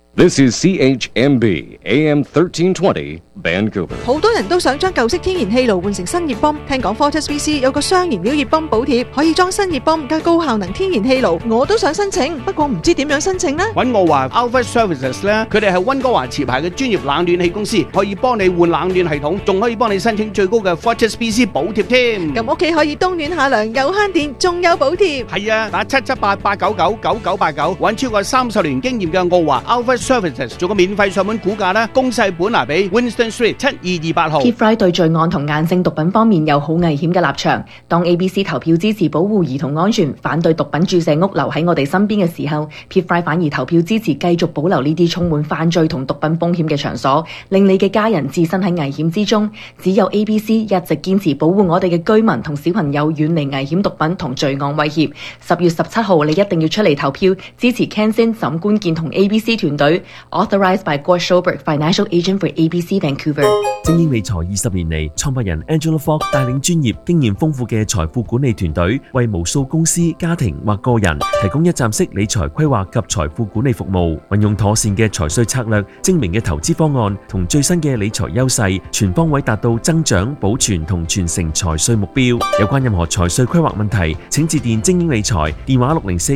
This is CHMB AM 1320 Vancouver。 好多人都想將舊式天然氣爐換成新熱泵，聽講 FortisBC 有個雙燃料熱泵補貼，可以裝新熱泵加高效能天然氣爐，我都想申請，不過唔知點樣申請呢？ 揾我話 Alpha Services 咧，佢哋係溫哥華持牌嘅專業冷暖氣公司，可以幫你換冷暖系統，仲可以幫你申請最高嘅 FortisBC 補貼添。 咁屋企可以冬暖夏涼，又慳電，仲有補貼。 係啊，打778-899-9989，揾超過30年經驗嘅澳華 Alpha Services 做個免費上門估價啦，公勢本拿比 Winston Street 7228號。 Pete Fry 對罪案同硬性毒品方面有好危險嘅立場。當 ABC 投票支持保護兒童安全，反對毒品注射屋留喺我哋身邊嘅時候， Pete Fry 反而投票支持繼續保留呢啲充滿犯罪同毒品風險嘅場所，令你嘅家人置身喺危險之中。只有 ABC 一直堅持保護我哋嘅居民同小朋友遠離危險毒品同罪案威脅。10月17號你一定要出嚟投票，支持 Ken Sin 沈官健同 ABC 團隊。Authorized by Gord Schobert, Financial Agent for ABC Vancouver。 精英理財20年嚟，創辦人 Angela Fogg 帶領專業、經驗豐富嘅財富管理團隊，為無數公司、家庭或個人提供一站式理財規劃及財富管理服務。運用妥善嘅財稅策略、精明嘅投資方案同最新嘅理財優勢，全方位達到增長、保存同傳承財稅目標。有關任何財稅規劃問題，請致電精英理財，電話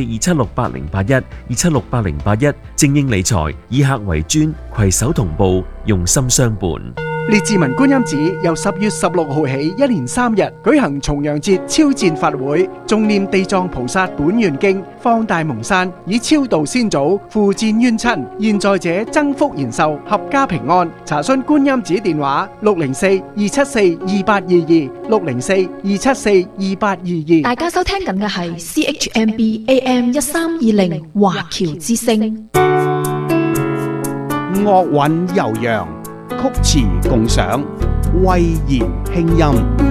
604-276-8081 精英理財，以客為尊，攜手同步，用心相伴。 列治文觀音寺由10月16號起1連3日舉行重陽節超薦法會，誦念地藏菩薩本願經，放大蒙山，以超度先祖，付戰冤親，現在者增福延壽，合家平安。查詢觀音寺電話604-274-2822 604-274-2822。 大家收聽緊嘅係 CHMB AM 1320華僑之聲。 樂韻悠揚，曲詞共賞，威嚴輕音。